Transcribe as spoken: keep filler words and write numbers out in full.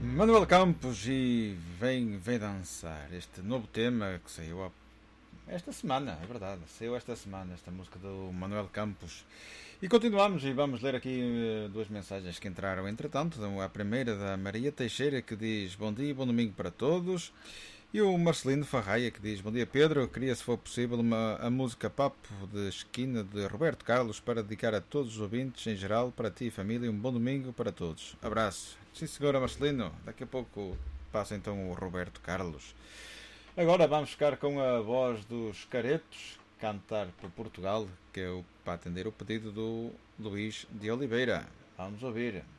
Manuel Campos e vem, vem dançar este novo tema que saiu esta semana, é verdade, saiu esta semana esta música do Manuel Campos. E continuamos e vamos ler aqui uh, duas mensagens que entraram entretanto. A primeira da Maria Teixeira que diz bom dia e bom domingo para todos. E o Marcelino Farraia que diz bom dia Pedro, eu queria se for possível uma, a música Papo de Esquina de Roberto Carlos para dedicar a todos os ouvintes em geral, para ti e família, um bom domingo para todos. Abraço. Sim senhora Marcelino, daqui a pouco passa então o Roberto Carlos. Agora vamos ficar com a voz dos Caretos, Cantar por Portugal, que é o, para atender o pedido do Luís de Oliveira. Vamos ouvir.